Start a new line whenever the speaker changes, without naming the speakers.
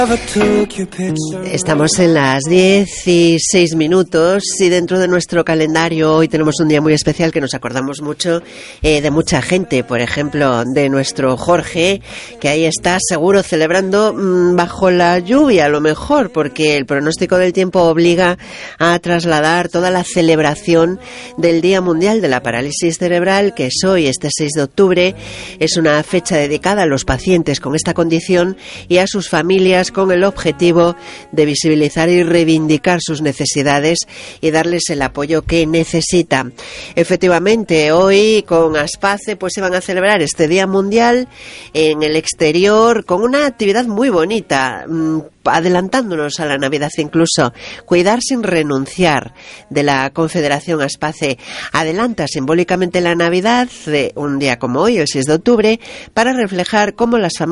Estamos en las 16 minutos y dentro de nuestro calendario hoy tenemos un día muy especial que nos acordamos mucho de mucha gente, por ejemplo de nuestro Jorge, que ahí está seguro celebrando bajo la lluvia a lo mejor, porque el pronóstico del tiempo obliga a trasladar toda la celebración del Día Mundial de la Parálisis Cerebral, que es hoy, este 6 de octubre. Es una fecha dedicada a los pacientes con esta condición y a sus familias, con el objetivo de visibilizar y reivindicar sus necesidades y darles el apoyo que necesitan. Efectivamente, hoy con Aspace pues se van a celebrar este Día Mundial en el exterior con una actividad muy bonita, adelantándonos a la Navidad incluso. Cuidar sin renunciar, de la Confederación Aspace, adelanta simbólicamente la Navidad de un día como hoy, el 6 de octubre, para reflejar cómo las familias